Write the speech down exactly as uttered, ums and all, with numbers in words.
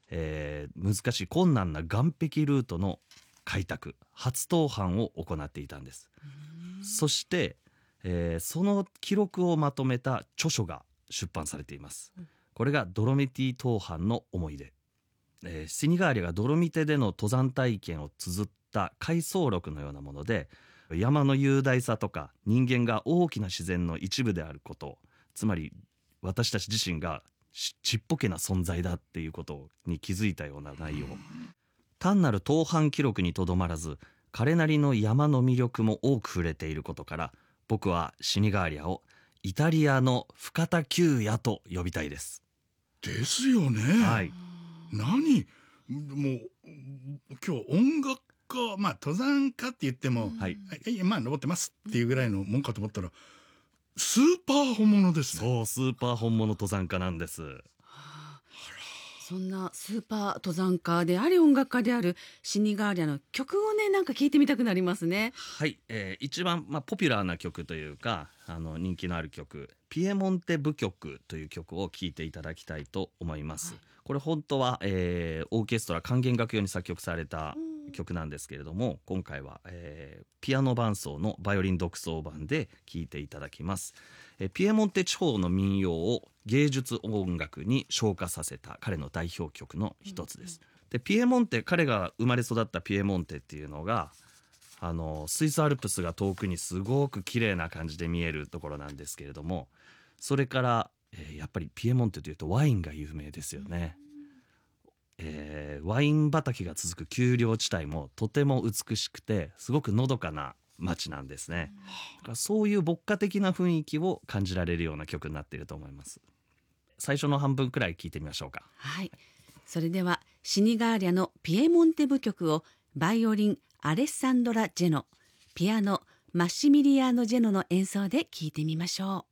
えー難しい困難な岩壁ルートの開拓初登攀を行っていたんです。そして、えーその記録をまとめた著書が出版されています。これがドロミティ登攀の思い出、えーシニガーリアがドロミテでの登山体験を綴った回想録のようなもので、山の雄大さとか人間が大きな自然の一部であること、つまり私たち自身がちちっぽけな存在だっていうことに気づいたような内容、単なる登攀記録にとどまらず彼なりの山の魅力も多く触れていることから、僕はシニガーリアをイタリアの深田久也と呼びたいです。 ですよね。 はい、 何もう今日音楽家、まあ登山家って言っても、 はい、 いやまあ登ってますっていうぐらいのもんかと思ったら、スーパー本物ですね。 そうスーパー本物登山家なんです。 そんなスーパー登山家であり音楽家であるシニガーリアの曲をね、なんか聞いてみたくなりますね。 はい、えー一番、まあ、ポピュラーな曲というかあの人気のある曲、ピエモンテ舞曲という曲を聴いていただきたいと思います。 はい、 これ本当は、えーオーケストラ管弦楽用に作曲された曲なんですけれども、今回は、えーピアノ伴奏のバイオリン独奏版で聴いていただきます。えーピエモンテ地方の民謡を芸術音楽に昇華させた彼の代表曲の一つです。でピエモンテ、彼が生まれ育ったピエモンテっていうのがあのスイスアルプスが遠くにすごく綺麗な感じで見えるところなんですけれども、それから、えーやっぱりピエモンテというとワインが有名ですよね。えーワイン畑が続く丘陵地帯もとても美しくてすごくのどかな街なんですね。だからそういう牧歌的な雰囲気を感じられるような曲になっていると思います。最初の半分くらい聞いてみましょうか。 はい、それではシニガーリアのピエモンテ舞曲をバイオリンアレッサンドラ・ジェノ、ピアノマッシミリアーノ・ジェノの演奏で聞いてみましょう。